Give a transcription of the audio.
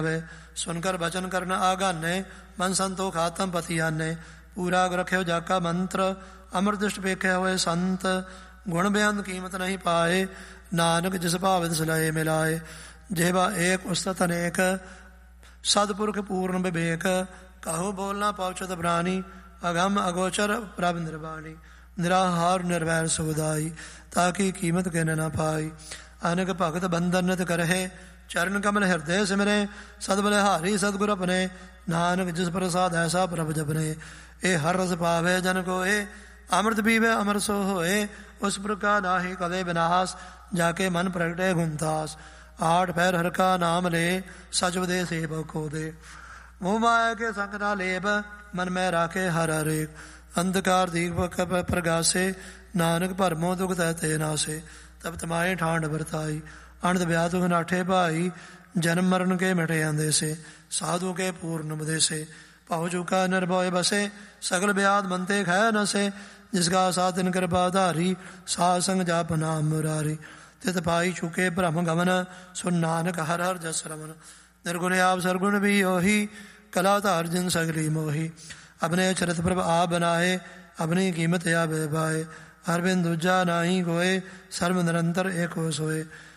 ਸੁਨਕਰ ਬਚਨ ਕਰਨ ਆਗਾਨੇ, ਮਨ ਸੰਤੋਖ ਆਤਮ ਪਤੀ ਆਨੇ। ਪੂਰਾ ਰਖਿਓ ਜਾਕਾ ਮੰਤਰ, ਅਮਰ ਦ੍ਰਿਸ਼ਟ ਵੇਖਿਆ ਹੋਏ ਸੰਤ। ਗੁਣ ਬੇਅੰਤ ਕੀਮਤ ਨਹੀਂ ਪਾਏ, ਨਾਨਕ ਜਿਸ ਭਾਵ ਸਿਲਾਏ ਮਿਲਾਏ। ਜਿਹਵਾ ਏਕ ਉਸਤਤ ਅਨੇਕ, ਸਤਿਪੁਰਖ ਪੂਰਨ ਵਿਵੇਕ। ਕਹੋ ਬੋਲਣਾ ਪਹੁੰਚਤ ਪ੍ਰਾਣੀ, ਅਗਮ ਅਗੋਚਰ ਪ੍ਰਭ ਨਿਰਵਾਣੀ। ਨਿਰਾਹਾਰ ਨਿਰਵੈਰ ਸੁਖਦਾਈ, ਤਾਕੀ ਕੀਮਤ ਕਿਨ ਨ ਪਾਈ। ਅਨਕ ਭਗਤ ਬੰਧਨਤ ਕਰਹਿ, ਚਰਨ ਕਮਲ ਹਿਰਦੇ ਸਿਮਰੇ। ਸਦ ਬਲਿਹਾਰੀ ਸਤਿਗੁਰ ਆਪਣੇ, ਨਾਨਕ ਜਿਸ ਪ੍ਰਸਾਦ ਐਸਾ ਪ੍ਰਭ ਜਪਨੇ। ਇਹ ਹਰ ਰਸ ਪਾਵੇ ਜਨ ਕੋਏ, ਅੰਮ੍ਰਿਤ ਪੀਵੇ ਅਮਰ ਸੋ ਹੋਏ। ਉਸ ਪ੍ਰਕਾਰ ਨਾਹੀ ਕਦੇ ਵਿਨਾਸ਼, ਜਾ ਕੇ ਮਨ ਪ੍ਰਗਟੇ ਗੁਣਦਾਸ। ਆਠ ਪੈਰ ਹਰ ਕਾ ਨਾਮ ਲੈ, ਸਚਵ ਦੇ ਸੇਵਕ ਕੋ ਦੇ। ਮੋਹ ਮਾਇਆ ਕੇ ਸੰਗ ਨਾ ਲੇਪ, ਮਨ ਮੈਂ ਰਾਖੇ ਹਰ ਹਰੇਕ। ਅੰਧਕਾਰ ਦੀਪਕ ਪ੍ਰਗਾਸੇ, ਨਾਨਕ ਭਰਮੋ ਦੁਖ ਤੈ ਤੇ ਨਾਸੇ। ਤਬ ਤਮਾਏ ਠਾਂਡ ਵਰਤਾਈ, ਅਣਦ ਵਿਆਹ ਤੁਖ ਨਾਠੇ ਭਾਈ। ਜਨਮ ਮਰਨ ਕੇ ਮਿਟੇ ਅੰਦੇਸੇ, ਸਾਧੂ ਕੇ ਪੂਰਨ ਉਪਦੇਸੇ। ਭਾਉ ਚੁਕਾ ਨਿਰਭਉ ਬਸੇ, ਸਗਲ ਵਿਆਦ ਮੰਤੇ ਖੈ ਨਸੇ। ਜਿਸ ਕਾ ਸਾਧਨ ਕਿਰਪਾ ਧਾਰੀ, ਸਾਧ ਸੰਗ ਜਪ ਨਾਮ ਮੁਰਾਰੀ। ਤਿਤ ਪਾਈ ਚੁਕੇ ਭ੍ਰਮ ਗਮਨ, ਸੁਨ ਨਾਨਕ ਹਰ ਹਰ ਜਸ ਰਮਨ। ਨਿਰਗੁਣ ਆਪ ਸਰਗੁਣ ਵੀ ਉਹੀ, ਕਲਾ ਧਾਰ ਜਿਨ ਸਗਲੀ ਮੋਹੀ। ਆਪਣੇ ਚਰਿਤ ਪ੍ਰਭ ਆਪ ਬਨਾਏ, ਆਪਣੀ ਕੀਮਤ ਆਪ ਪਾਏ। ਹਰ ਬਿਨ ਦੂਜਾ ਨਾਹੀ ਕੋਏ, ਸਰਬ ਨਿਰੰਤਰ ਏਕੋ ਸੋਏ।